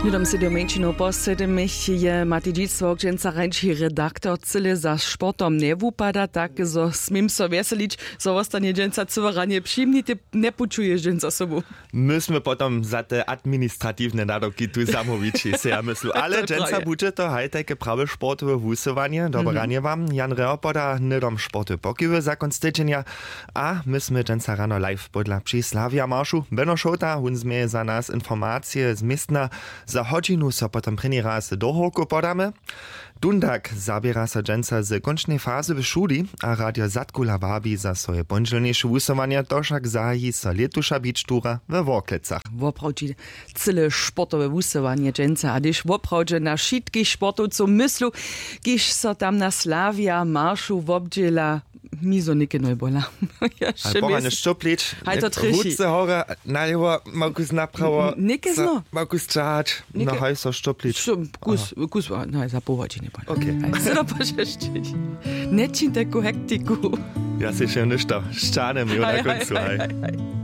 Nudom se domenčino posedemich je Matidžictvok, dženca rajči redaktor cyle za športom nevúpada, tak zo smím so veselič, so ostane dženca cyvaranie přimnite, nepučuješ dženca sobu. My sme potom za te administratívne nadobky tu zamoviči, si ja myslu. Ale dženca bude to haj také prawe športové vúsovanie. Dobranie vám, Jan Reopoda, nudom športu pokyvy za konstečenia. A my sme dženca rano live podľa pří Slavia Maršu. Beno Šota, hun sme za nás informácie z miestna. Za hodinu so potom první raz do horku podáme. Dundak zabiera sa dženca z končnej fázy v šuli a Radio Zatkula vábi za svoje ponželnejšie vúsovania, to však zahájí sa letuša bičtúra ve Worklecach. Woprawdźe cyle sportowe vúsovanie dženca, a když woprawdźe na všetkých športovcov myslu, když so tam na Slavia Maršu wobdziela, mi so nike neubola. Ale pohane štoplič, hudce hora, nalievo, Markus napravo, nike zno. Markus čač, no haj so štoplič. Kus, no za pół godziny. Okay. Co to pożeszczyć? Nie ci taką hektiku. Ja się jeszcze nie szczane mi na końcu.